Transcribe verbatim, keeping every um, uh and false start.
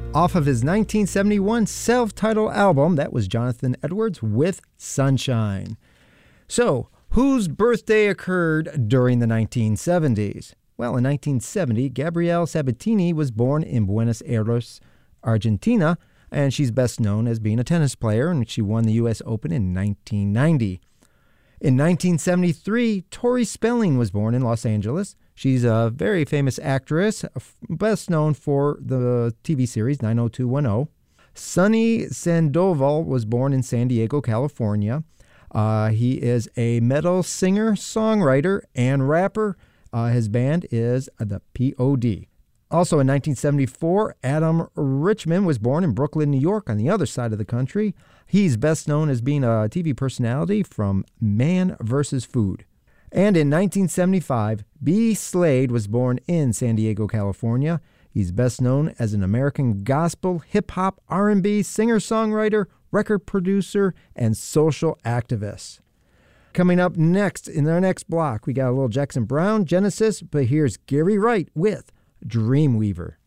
Off of his nineteen seventy-one self-titled album, that was Jonathan Edwards with Sunshine. So, whose birthday occurred during the nineteen seventies? Well, in nineteen seventy, Gabrielle Sabatini was born in Buenos Aires, Argentina, and she's best known as being a tennis player, and she won the U S Open in nineteen ninety. In nineteen seventy-three, Tori Spelling was born in Los Angeles. She's a very famous actress, best known for the T V series nine oh two one oh. Sonny Sandoval was born in San Diego, California. Uh, he is a metal singer, songwriter, and rapper. Uh, his band is the P O D. Also in nineteen seventy-four, Adam Richman was born in Brooklyn, New York, on the other side of the country. He's best known as being a T V personality from Man versus. Food. And in nineteen seventy-five, B. Slade was born in San Diego, California. He's best known as an American gospel, hip-hop, R and B singer-songwriter, record producer, and social activist. Coming up next, in our next block, we got a little Jackson Browne, Genesis, but here's Gary Wright with Dreamweaver.